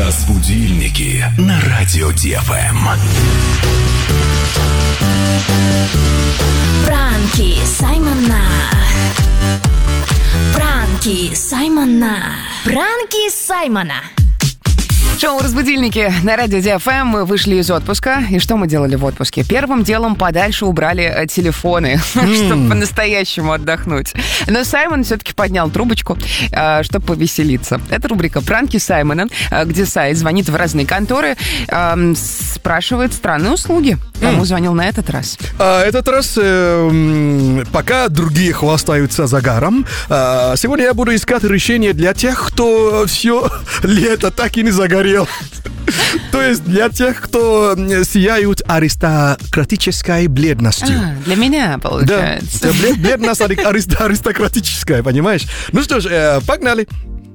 Разбудильники на радио ДФМ. Пранки Саймона. Пранки Саймона. Пранки Саймона. Шоу «Разбудильники» на радио ДФМ. Мы вышли из отпуска. И что мы делали в отпуске? Первым делом подальше убрали телефоны, чтобы по-настоящему отдохнуть. Но Саймон все-таки поднял трубочку, чтобы повеселиться. Это рубрика «Пранки Саймона», где Сай звонит в разные конторы, спрашивает странные услуги. Кому звонил на этот раз? Этот раз, пока другие хвастаются загаром, сегодня я буду искать решение для тех, кто все лето так и не загорел. То есть для тех, кто сияют аристократической бледностью. Для меня, получается. Да, бледность аристократическая, понимаешь? Ну что ж, погнали.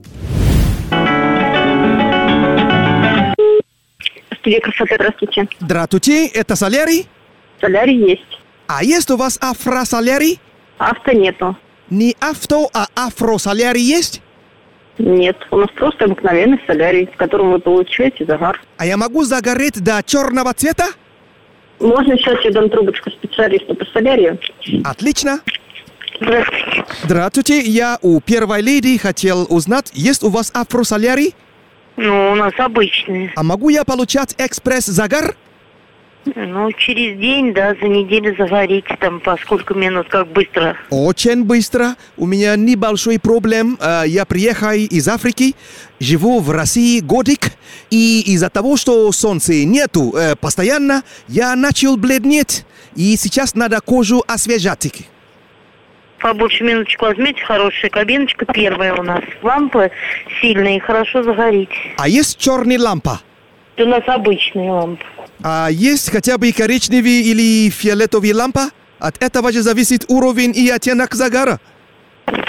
Студия красоты, здравствуйте. Здравствуйте, это солярий? Солярий есть. А есть у вас афросолярий? Авто нету. Не авто, а афросолярий есть? Нет, у нас просто обыкновенный солярий, в котором вы получаете загар. А я могу загореть до черного цвета? Можно сейчас я дам трубочку специалисту по солярию? Отлично. Здравствуйте. Здравствуйте, я у первой леди хотел узнать, есть у вас афросолярий? Ну, у нас обычные. А могу я получать экспресс-загар? Ну, через день, да, за неделю загорите, там, по сколько минут, как быстро. Очень быстро. У меня небольшой проблем. Я приехал из Африки, живу в России годик, и из-за того, что солнца нету постоянно, я начал бледнеть, и сейчас надо кожу освежать. Побольше минуточку возьмите, хорошая кабиночка, первая у нас. Лампы сильные, хорошо загорите. А есть черная лампа? Это у нас обычные лампы. А есть хотя бы коричневый или фиолетовый лампа? От этого же зависит уровень и оттенок загара.